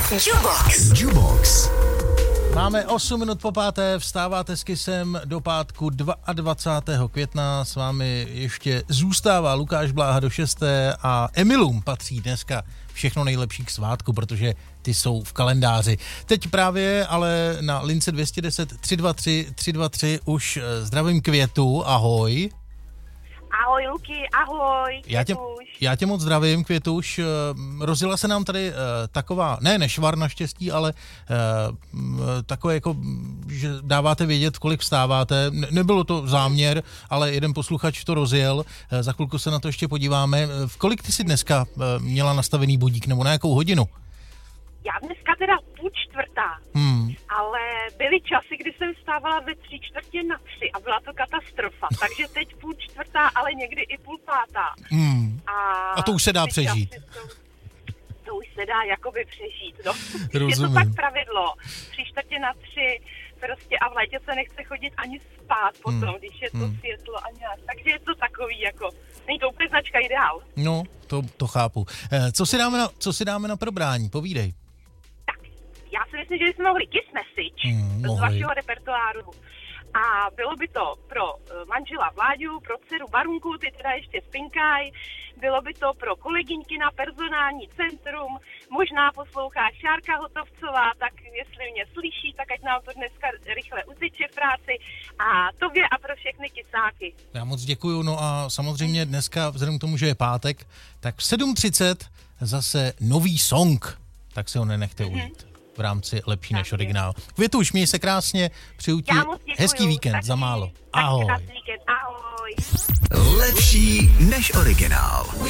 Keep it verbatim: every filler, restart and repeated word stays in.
Jubox. Jubox. Máme osm minut po páté, vstáváte s Kissem do pátku dvacátého druhého května. S vámi ještě zůstává Lukáš Bláha do šesté a Emilům patří dneska všechno nejlepší k svátku, protože ty jsou v kalendáři. Teď právě ale na lince dvě stě deset tři dva tři tři dva tři už zdravím Květu, ahoj. Ahoj Luky, ahoj. Já tě, já tě moc zdravím, Květuš. Rozjela se nám tady uh, taková, ne nešvar naštěstí, ale uh, takové jako, že dáváte vědět, kolik vstáváte. Ne, nebylo to záměr, ale jeden posluchač to rozjel. Uh, za chvilku se na to ještě podíváme. V kolik ty jsi dneska uh, měla nastavený budík, nebo na jakou hodinu? Já dneska teda půl čtvrtá, hmm. ale byly časy, kdy jsem vstávala ve tři čtvrtě na tři a byla to katastrofa. Takže teď půl čtvrtá, ale někdy i půl pátá. Hmm. A, a to už se dá přežít. Jsou, to už se dá jakoby přežít, no. Rozumím. Je to tak pravidlo. Tři čtvrtě na tři prostě a v létě se nechce chodit ani spát potom, hmm. když je to hmm. světlo a nějak. Takže je to takový jako, není to úplně značka ideál. No, to, to chápu. Co si dáme na, co si dáme na probrání? Povídej. Já si myslím, že bychom mohli Kiss Message mm, z vašeho repertoáru. A bylo by to pro manžela Vláďu, pro dceru Barunku, ty teda ještě spinkaj. Bylo by to pro kolegyňky na personální centrum. Možná poslouchá Šárka Hotovcová, tak jestli mě slyší, tak ať nám to dneska rychle uteče v práci. A tobě a pro všechny kisáky. Já moc děkuju, no a samozřejmě dneska, vzhledem k tomu, že je pátek, tak v sedm třicet zase nový song, tak se ho nenechte mm-hmm. ujít. V rámci Lepší než originál. Květuš, měj se krásně, přeju ti hezký víkend taky, za málo. Ahoj. Taky víkend, ahoj. Lepší než originál.